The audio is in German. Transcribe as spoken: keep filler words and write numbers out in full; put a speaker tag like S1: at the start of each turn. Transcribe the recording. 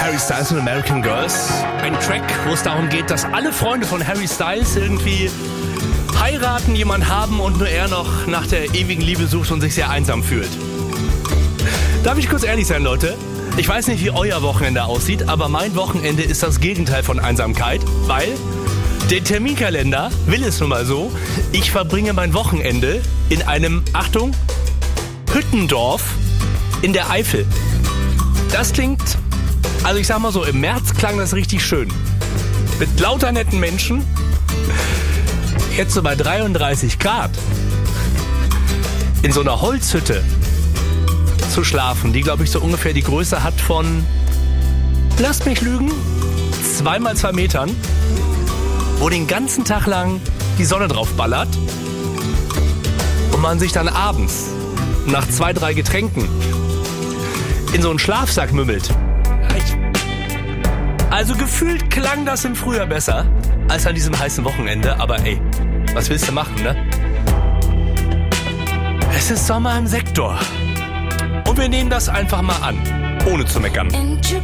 S1: Harry Styles und American Girls. Ein Track, wo es darum geht, dass alle Freunde von Harry Styles irgendwie heiraten, jemanden haben und nur er noch nach der ewigen Liebe sucht und sich sehr einsam fühlt. Darf ich kurz ehrlich sein, Leute? Ich weiß nicht, wie euer Wochenende aussieht, aber mein Wochenende ist das Gegenteil von Einsamkeit, weil der Terminkalender will es nun mal so. Ich verbringe mein Wochenende in einem, Achtung, Hüttendorf in der Eifel. Das klingt, also ich sag mal so, im März klang das richtig schön. Mit lauter netten Menschen. Jetzt so bei dreiunddreißig Grad. In so einer Holzhütte zu schlafen, die, glaube ich, so ungefähr die Größe hat von, lasst mich lügen, zwei mal zwei Metern, wo den ganzen Tag lang die Sonne drauf ballert und man sich dann abends nach zwei, drei Getränken in so einen Schlafsack mümmelt. Also gefühlt klang das im Frühjahr besser als an diesem heißen Wochenende, aber ey, was willst du machen, ne? Es ist Sommer im Sektor. Und wir nehmen das einfach mal an, ohne zu meckern.